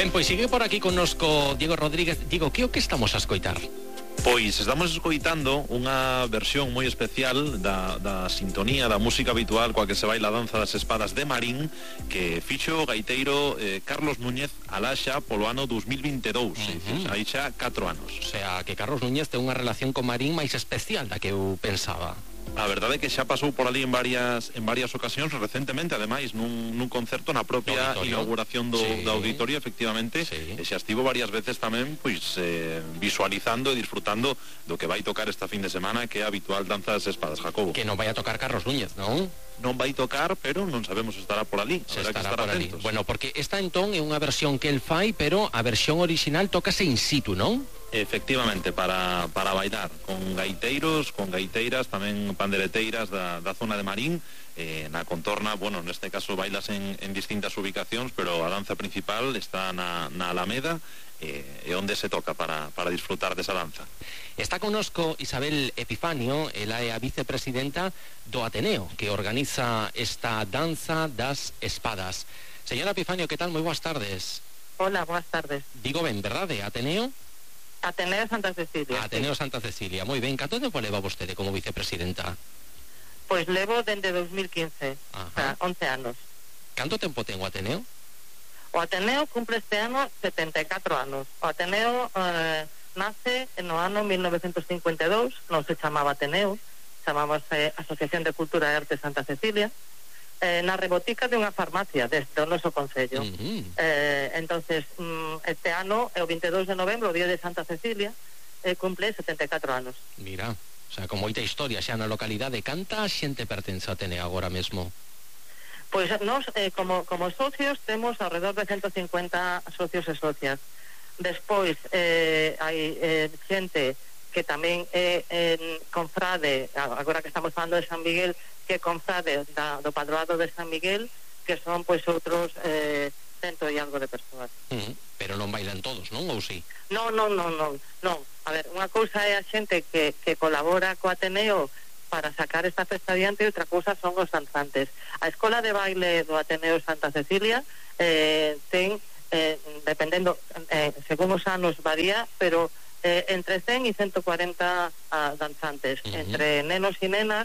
Ben, pois sigue por aquí connosco Diego Rodríguez. Diego, que o que estamos a escoitar? Pois estamos escoitando unha versión moi especial da sintonía, da música habitual coa que se baila a danza das espadas de Marín, que fixo o gaiteiro Carlos Núñez Alaxa polo ano 2022, aí xa 4 anos. O sea, que Carlos Núñez ten unha relación con Marín máis especial da que eu pensaba. A verdade é que xa pasou por ali en varias ocasións recentemente, ademais nun concerto na propia inauguración do auditorio, efectivamente, e xa estivo varias veces tamén pois visualizando e disfrutando do que vai tocar esta fin de semana, que é a habitual danza das espadas, Jacobo. Que non vai a tocar Carlos Núñez, non? Non vai tocar, pero non sabemos se estará por ali. Se estará por ali. Bueno, porque esta entón é unha versión que el fai, pero a versión original tócase in situ, non? Efectivamente, para bailar con gaiteiros, con gaiteiras, tamén pandereteiras da zona de Marín, na contorna, bueno, neste caso bailas en distintas ubicacións, pero a danza principal está na Alameda, e onde se toca para disfrutar desa danza. Está connosco Isabel Epifanio, ela é a vicepresidenta do Ateneo, que organiza esta danza das espadas. Señora Epifanio, que tal? Moi boas tardes. Hola, boas tardes. Digo ben, verdade? Ateneo? Ateneo Santa Cecilia. Ateneo Santa Cecilia, moi ben. Canto tempo leva vostede como vicepresidenta? Pois levo dende 2015, o sea, 11 anos. Canto tempo ten o Ateneo? O Ateneo cumple este ano 74 anos. O Ateneo nace no ano 1952, non se chamaba Ateneo, chamábase Asociación de Cultura e Arte Santa Cecilia, na rebotica de unha farmacia do noso concello. Entonces, este ano, é o 22 de novembro, o día de Santa Cecilia, cumple 74 anos. Mira, o sea, con moita historia xa na localidade. Canta xente pertence a Ateneo agora mesmo? Pois nós, como socios, temos alrededor de 150 socios e socias. Despois, hai xente que tamén é confrade, agora que estamos falando de San Miguel, que é confrade do padroado de San Miguel, que son pois outros 100 e algo de persoas. Pero non bailan todos, non? Ou si? Non. A ver, unha cousa é a xente que colabora co Ateneo para sacar esta festa adiante, e outra cousa son os danzantes. A Escola de Baile do Ateneo Santa Cecilia ten, dependendo, según os anos varía, pero entre 100 e 140 danzantes, entre nenos e nenas,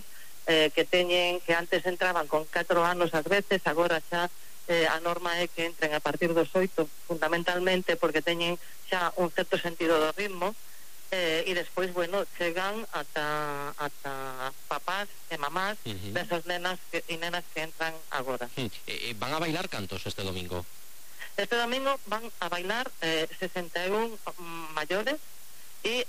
que antes entraban con 4 anos ás veces, agora xa a norma é que entren a partir dos 8, fundamentalmente porque teñen xa un certo sentido do ritmo, e despois, bueno, chegan ata papás e mamás desas nenas e nenas que entran agora. Van a bailar cantos este domingo? Este domingo van a bailar 61 maiores e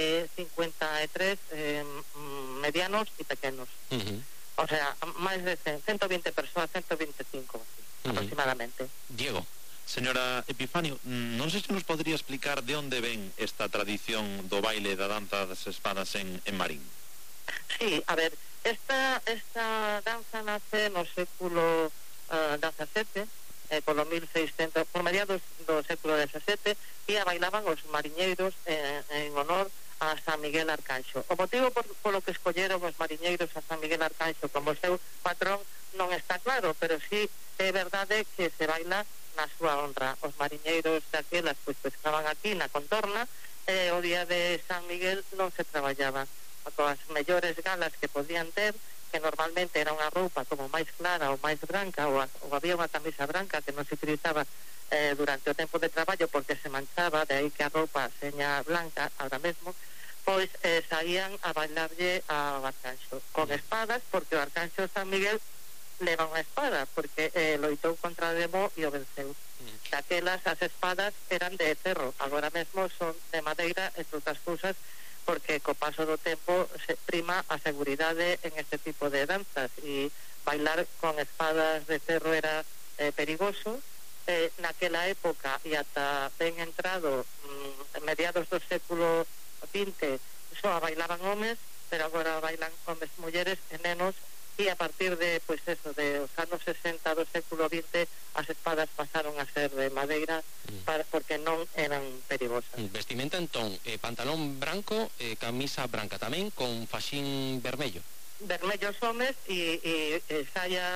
53 medianos e pequenos. O sea, máis de 120 persoas, 125 aproximadamente. Diego. Señora Epifanio, non sei se nos podría explicar de onde ven esta tradición do baile da danza das espadas en Marín. Sí, a ver, esta danza nace no século XVII, polo 1600, por mediados do século XVII, e a bailaban os mariñeiros en honor a San Miguel Arcanxo. O motivo polo que escolleron os mariñeiros a San Miguel Arcanxo como seu patrón non está claro, pero sí é verdade que se baila na súa honra. Os mariñeiros daquelas pois pescaban aquí na contorna, e o día de San Miguel non se traballaba. Coas mellores galas que podían ter, que normalmente era unha roupa como máis clara ou máis branca, ou había unha camisa branca que non se utilizaba durante o tempo de traballo porque se manchaba, de aí que a roupa seña blanca agora mesmo, pois saían a bailarlle ao Arcanxo con espadas, porque o Arcanxo San Miguel leva unha espada, porque loitou contra o demo e o venceu. Daquelas as espadas eran de cerro, agora mesmo son de madeira, entre outras cousas, porque co paso do tempo se prima a seguridade en este tipo de danzas, e bailar con espadas de cerro era perigoso. Naquela época e ata ben entrado mediados do século XX só bailaban homes, pero agora bailan homes, mulleres e nenos, e a partir de, pois eso, de os anos 60 do século XX as espadas pasaron a ser de madeira porque non eran perigosas. Vestimenta entón, pantalón branco, camisa branca tamén, con faxín vermello. Vermellos homes e saia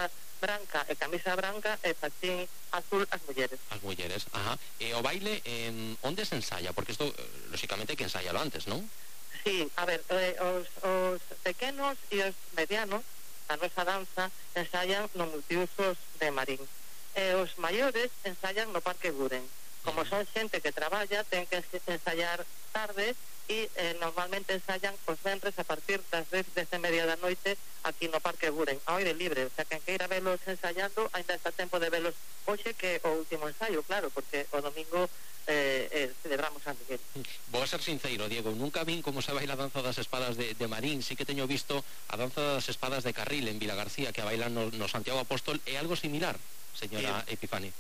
branca e camisa branca e fatín azul as mulleres. As mulleres, ajá. O baile, onde se ensaya? Porque isto, lóxicamente, hai que ensayalo antes, non? Sí, a ver, os pequenos e os medianos, a nosa danza, ensayan no multiusos de Marín. Os maiores ensayan no Parque Guren. Como son xente que traballa, ten que ensayar tarde e normalmente ensayan os venres a partir das 10:30 da noite aquí no Parque Guren, ao aire libre. O sea, quen queira velos ensayando, ainda está tempo de velos hoxe, que o último ensayo, claro, porque o domingo celebramos San Miguel. Vou a ser sincero, Diego, nunca vin como se baila a danza das espadas de Marín. Sí que teño visto a danza das espadas de Carril en Vilagarcía, que a bailan no Santiago Apóstol. É algo similar, señora Epifani?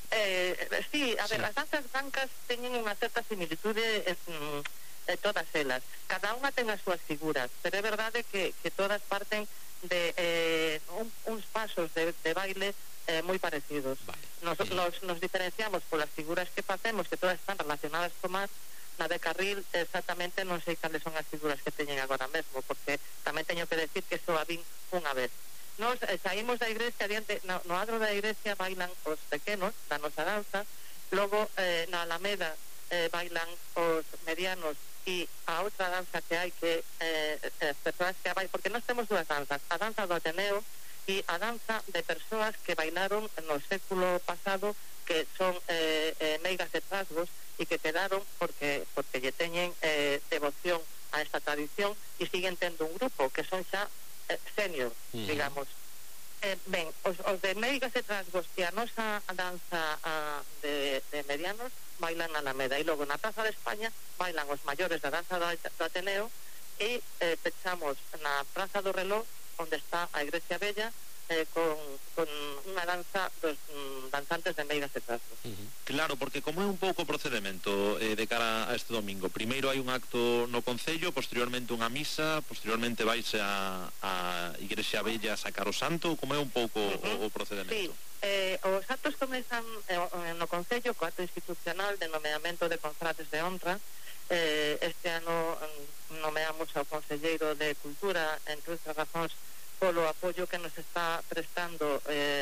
Sí, a ver, as danzas brancas teñen unha certa similitude todas elas. Cada unha ten as súas figuras, pero é verdade que todas parten de uns pasos de baile moi parecidos. Vale. Nos diferenciamos polas figuras que facemos, que todas están relacionadas co mar. Na de Carril exactamente non sei cales son as figuras que teñen agora mesmo, porque tamén teño que decir que só a vin unha vez. Nos saímos da igrexa, adiante, no adro da igrexa bailan os pequenos da nosa danza, logo na Alameda bailan os medianos, e a outra danza que hai que as persoas que bailan, porque nós temos dúas danzas, a danza do Ateneo e a danza de persoas que bailaron no século pasado, que son meigas de trasgos e que quedaron porque lle teñen devoción a esta tradición e siguen tendo un grupo que son xa senior, digamos. Ben, os de meigas e trasgos e a nosa danza de medianos bailan na Alameda, e logo na Praza de España bailan os maiores da danza do Ateneo, e pechamos na Praza do Reloj, onde está a Igrexa Bella, con unha danza dos danzantes de meigas e trasgos. Claro, porque como é un pouco o procedimento de cara a este domingo? Primeiro hai un acto no Concello, posteriormente unha misa, posteriormente vaise a Igrexa Bella a sacar o santo. Como é un pouco o procedimento? Sí, os actos comezan no Concello, co acto institucional de nomeamento de confrates de honra. Este ano nomeamos ao Conselleiro de Cultura, entre outras razóns, polo apoio que nos está prestando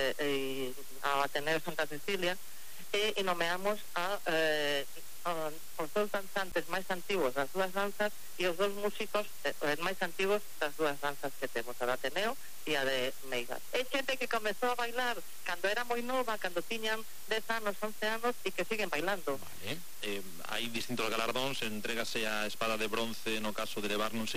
ao Ateneo Santa Cecilia, e nomeamos os dous danzantes máis antigos das dúas danzas e os dous músicos máis antigos das dúas danzas que temos, a de Ateneo e a de Meigas. É xente que comezou a bailar cando era moi nova, cando tiñan 10 anos, 11 anos, e que siguen bailando. Vale. Hai distintos galardóns, entrégase a espada de bronce no caso de levar non sei